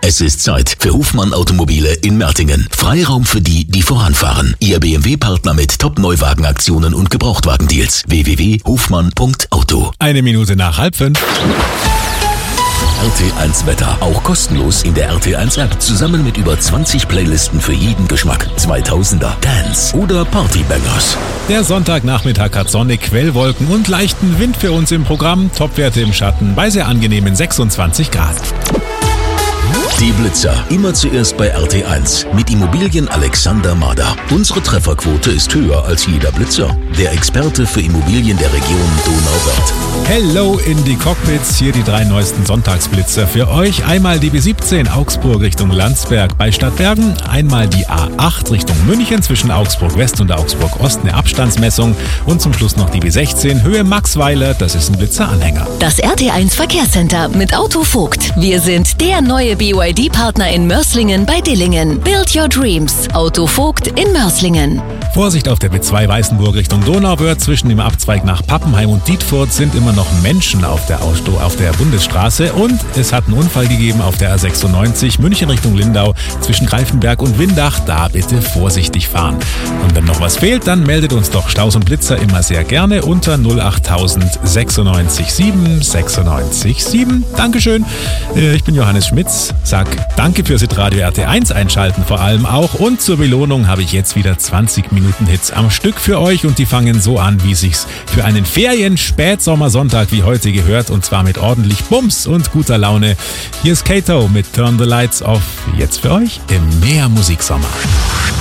Es ist Zeit für Hofmann Automobile in Mertingen. Freiraum für die, die voranfahren. Ihr BMW-Partner mit Top-Neuwagenaktionen und Gebrauchtwagendeals. www.hofmann.auto. 5:01. RT1 Wetter, auch kostenlos in der RT1 App, zusammen mit über 20 Playlisten für jeden Geschmack. 2000er, Dance oder Partybangers. Der Sonntagnachmittag hat Sonne, Quellwolken und leichten Wind für uns im Programm. Topwerte im Schatten bei sehr angenehmen 26 Grad. Die Blitzer, immer zuerst bei RT1 mit Immobilien Alexander Mader. Unsere Trefferquote ist höher als jeder Blitzer. Der Experte für Immobilien der Region Donauwörth. Hello in die Cockpits, hier die 3 neuesten Sonntagsblitzer für euch. Einmal die B17 Augsburg Richtung Landsberg bei Stadtbergen, einmal die A8 Richtung München zwischen Augsburg West und Augsburg Ost, eine Abstandsmessung und zum Schluss noch die B16 Höhe Maxweiler, das ist ein Blitzeranhänger. Das RT1 Verkehrscenter mit Auto Vogt. Wir sind der neue BYD-Partner in Mörslingen bei Dillingen. Build your dreams. Auto Vogt in Mörslingen. Vorsicht auf der B2 Weißenburg Richtung Donauwörth. Zwischen dem Abzweig nach Pappenheim und Dietfurt sind immer noch Menschen auf der Bundesstraße. Und es hat einen Unfall gegeben auf der A96 München Richtung Lindau zwischen Greifenberg und Windach. Da bitte vorsichtig fahren. Und wenn noch was fehlt, dann meldet uns doch Staus und Blitzer immer sehr gerne unter 08000 96 7 96 7. Dankeschön. Ich bin Johannes Schmitz. Sag danke fürs Radio RT1 einschalten vor allem auch. Und zur Belohnung habe ich jetzt wieder 20 Minuten Hits am Stück für euch und die fangen so an, wie sich's für einen Ferien-Spätsommersonntag wie heute gehört, und zwar mit ordentlich Bums und guter Laune. Hier ist Kato mit Turn the Lights Off, jetzt für euch im Meer Musiksommer.